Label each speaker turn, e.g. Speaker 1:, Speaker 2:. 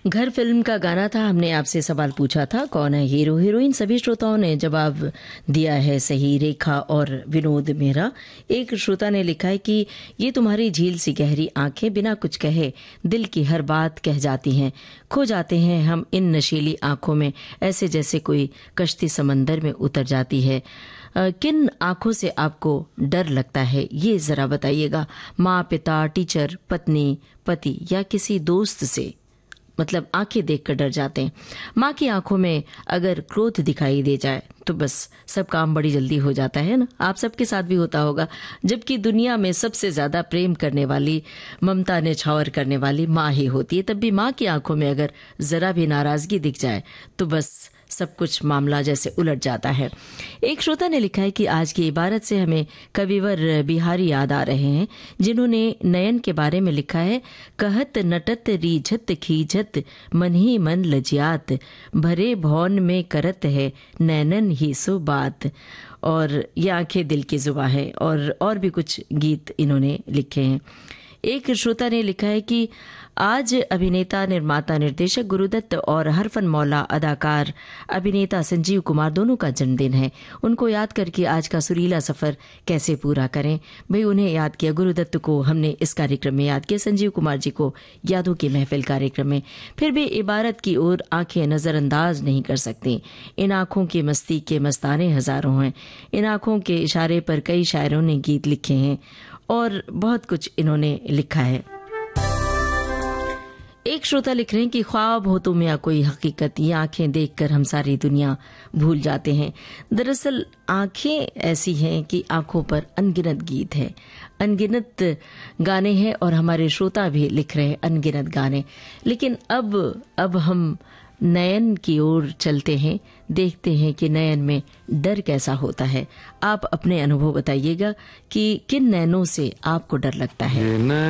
Speaker 1: घर फिल्म का गाना था। हमने आपसे सवाल पूछा था कौन है हीरो हीरोइन। सभी श्रोताओं ने जवाब दिया है सही। रेखा और विनोद मेहरा। एक श्रोता ने लिखा है कि ये तुम्हारी झील सी गहरी आंखें बिना कुछ कहे दिल की हर बात कह जाती हैं। खो जाते हैं हम इन नशीली आंखों में, ऐसे जैसे कोई कश्ती समंदर में उतर जाती है। किन आंखों से आपको डर लगता है ये जरा बताइएगा। माँ, पिता, टीचर, पत्नी, पति या किसी दोस्त से? मतलब आंखें देखकर डर जाते हैं। माँ की आंखों में अगर क्रोध दिखाई दे जाए तो बस सब काम बड़ी जल्दी हो जाता है ना। आप सबके साथ भी होता होगा। जबकि दुनिया में सबसे ज्यादा प्रेम करने वाली, ममता निछावर करने वाली माँ ही होती है। तब भी माँ की आंखों में अगर जरा भी नाराजगी दिख जाए तो बस सब कुछ मामला जैसे उलट जाता है। एक श्रोता ने लिखा है कि आज की इबारत से हमें कविवर बिहारी याद आ रहे हैं, जिन्होंने नयन के बारे में लिखा है। कहत नटत रीझत खीझत मन ही मन लजियात, भरे भौन में करत है नैनन ही सो बात। और ये आंखें दिल की जुबां है। और भी कुछ गीत इन्होंने लिखे हैं। एक श्रोता ने लिखा है कि आज अभिनेता, निर्माता, निर्देशक गुरुदत्त और हरफन मौला अदाकार अभिनेता संजीव कुमार दोनों का जन्मदिन है। उनको याद करके आज का सुरीला सफर कैसे पूरा करें। भाई उन्हें याद किया, गुरुदत्त को हमने इस कार्यक्रम में याद किया, संजीव कुमार जी को यादों की महफिल कार्यक्रम में। फिर भी इबारत की ओर आंखें नजरअंदाज नहीं कर सकती। इन आंखों की मस्ती के मस्ताने हजारों हैं। इन आंखों के इशारे पर कई शायरों ने गीत लिखे हैं और बहुत कुछ इन्होंने लिखा है। एक श्रोता लिख रहे हैं कि ख्वाब हो तुम या कोई हकीकत, ये आंखें देखकर हम सारी दुनिया भूल जाते हैं। दरअसल आंखें ऐसी हैं कि आंखों पर अनगिनत गीत है, अनगिनत गाने हैं और हमारे श्रोता भी लिख रहे हैं अनगिनत गाने। लेकिन अब हम नयन की ओर चलते हैं, देखते हैं कि नयन में डर कैसा होता है। आप अपने अनुभव बताइएगा कि किन नयनों से आपको डर लगता है।